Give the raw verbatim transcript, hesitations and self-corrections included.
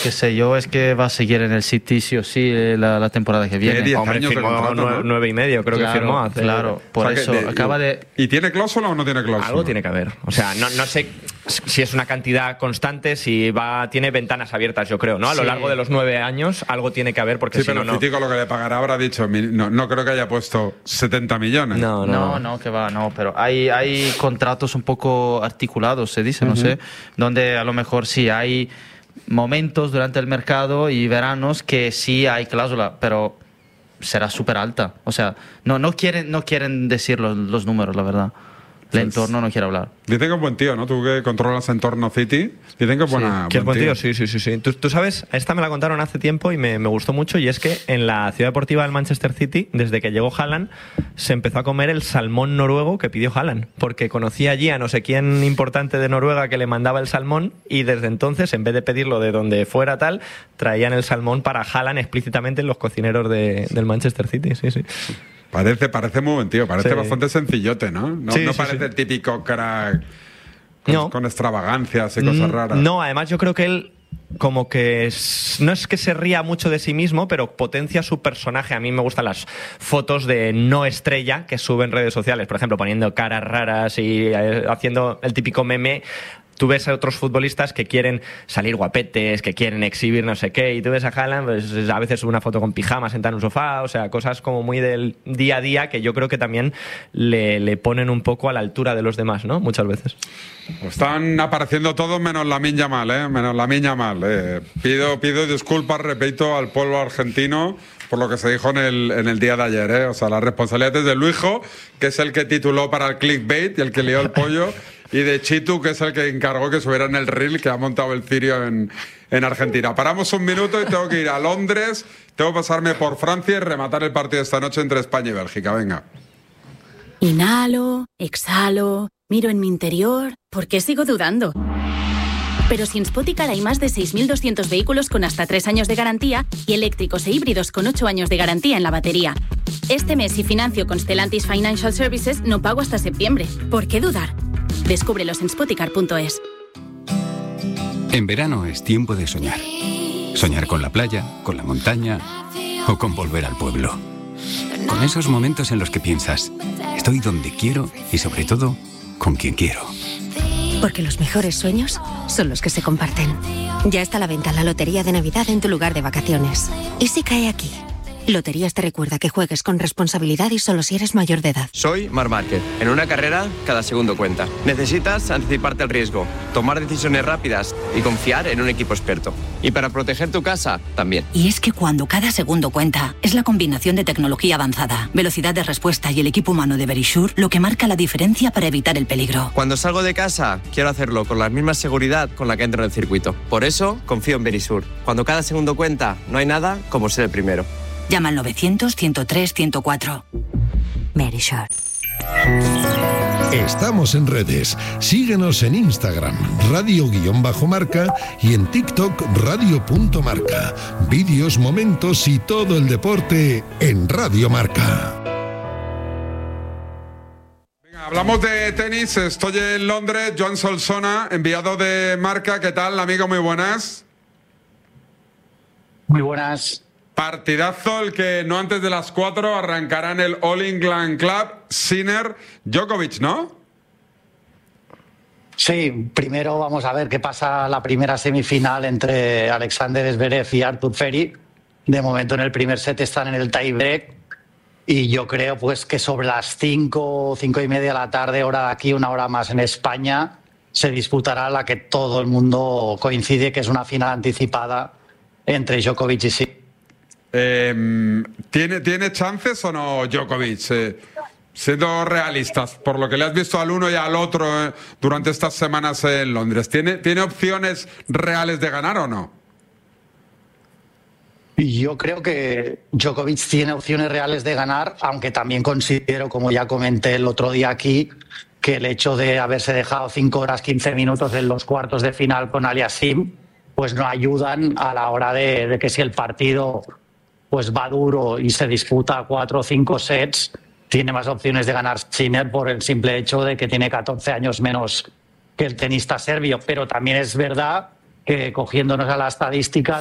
qué sé yo, es que va a seguir en el City sí o sí la, la temporada que viene. diez Hombre, años de firmó contrato, nueve, ¿no? nueve y medio, creo Claro, que firmó hace. Claro, por O sea, eso que de- acaba de... ¿Y tiene cláusula o no tiene cláusula? Algo tiene que haber. O sea, no, no sé si es una cantidad constante, si va tiene ventanas abiertas, yo creo, ¿no? A lo Sí. largo de los nueve años algo tiene que haber porque Sí, si pero no, el no. City con lo que le pagará habrá dicho, no, no creo que haya puesto setenta millones. No, no, No, no, que va, no, pero hay, hay contratos un poco articulados, se dice, no sé, donde a lo mejor sí hay momentos durante el mercado y veranos que sí hay cláusula, pero será súper alta. O sea, no, no, quieren, no quieren decir los, los números, la verdad. El Pues- entorno no quiere hablar. Dicen que es buen tío, ¿no? Tú que controlas entorno City, dicen que es buena. ¿Qué es buen tío? Sí, sí, sí. sí. Tú, tú sabes, esta me la contaron hace tiempo y me, me gustó mucho, y es que en la ciudad deportiva del Manchester City, desde que llegó Haaland, se empezó a comer el salmón noruego que pidió Haaland, porque conocía allí a no sé quién importante de Noruega que le mandaba el salmón, y desde entonces, en vez de pedirlo de donde fuera tal, traían el salmón para Haaland explícitamente en los cocineros de, del Manchester City. Sí, sí. Parece, parece muy buen tío, parece Sí. bastante sencillote, ¿no? No, Sí, no sí, parece sí. el típico crack con, No. con extravagancias y cosas Mm, raras. No, además yo creo que él como que es- no es que se ría mucho de sí mismo, pero potencia su personaje. A mí me gustan las fotos de no estrella que sube en redes sociales, por ejemplo, poniendo caras raras y eh, haciendo el típico meme. Tú ves a otros futbolistas que quieren salir guapetes, que quieren exhibir no sé qué, y tú ves a Haaland, pues a veces sube una foto con pijama sentado en un sofá, o sea, cosas como muy del día a día que yo creo que también le, le ponen un poco a la altura de los demás, ¿no? Muchas veces. Están apareciendo todos menos Lamine Yamal, ¿eh? Menos Lamine Yamal. Eh. Pido, pido disculpas, repito, al pueblo argentino por lo que se dijo en el, en el día de ayer, ¿eh? O sea, la responsabilidad es de Luijo, que es el que tituló para el clickbait y el que lió el pollo, y de Chitu, que es el que encargó que subiera en el reel que ha montado el cirio en, en Argentina. Paramos un minuto y tengo que ir a Londres, tengo que pasarme por Francia y rematar el partido de esta noche entre España y Bélgica. Venga. Inhalo, exhalo, miro en mi interior. ¿Por qué sigo dudando? Pero si en Spoticar hay más de seis mil doscientos vehículos con hasta tres años de garantía y eléctricos e híbridos con ocho años de garantía en la batería. Este mes, si financio con Stellantis Financial Services, no pago hasta septiembre. ¿Por qué dudar? Descúbrelos en spoticar punto es. En verano es tiempo de soñar. Soñar con la playa, con la montaña o con volver al pueblo. Con esos momentos en los que piensas, estoy donde quiero y sobre todo, con quien quiero. Porque los mejores sueños son los que se comparten. Ya está a la venta la Lotería de Navidad en tu lugar de vacaciones. ¿Y si cae aquí? Loterías te recuerda que juegues con responsabilidad y solo si eres mayor de edad. Soy Marc Márquez. En una carrera, cada segundo cuenta. Necesitas anticiparte al riesgo, tomar decisiones rápidas y confiar en un equipo experto. Y para proteger tu casa, también. Y es que cuando cada segundo cuenta, es la combinación de tecnología avanzada, velocidad de respuesta y el equipo humano de Verisure lo que marca la diferencia para evitar el peligro. Cuando salgo de casa, quiero hacerlo con la misma seguridad con la que entro en el circuito. Por eso, confío en Verisure. Cuando cada segundo cuenta, no hay nada como ser el primero. Llama al novecientos, ciento tres, ciento cuatro. Verisure. Estamos en redes. Síguenos en Instagram, radio-marca, y en TikTok, radio.marca. Vídeos, momentos y todo el deporte en Radio Marca. Venga, hablamos de tenis. Estoy en Londres. Joan Solsona, enviado de Marca. ¿Qué tal, amigo? Muy buenas. Muy buenas. Partidazo el que no antes de las cuatro arrancará en el All England Club Sinner Djokovic, ¿no? Sí, primero vamos a ver qué pasa la primera semifinal entre Alexander Zverev y Artur Ferry. De momento en el primer set están en el tiebreak y yo creo pues que sobre las cinco, cinco y media de la tarde, hora de aquí, una hora más en España, se disputará la que todo el mundo coincide que es una final anticipada entre Djokovic y Sinner. Eh, ¿tiene, ¿Tiene chances o no Djokovic? Eh, siendo realistas, por lo que le has visto al uno y al otro eh, durante estas semanas en Londres, ¿tiene, ¿tiene opciones reales de ganar o no? Yo creo que Djokovic tiene opciones reales de ganar, aunque también considero, como ya comenté el otro día aquí, que el hecho de haberse dejado cinco horas quince minutos en los cuartos de final con Aliassime, pues no ayudan a la hora de, de que si el partido pues va duro y se disputa cuatro o cinco sets, tiene más opciones de ganar Sinner por el simple hecho de que tiene catorce años menos que el tenista serbio. Pero también es verdad que cogiéndonos a la estadística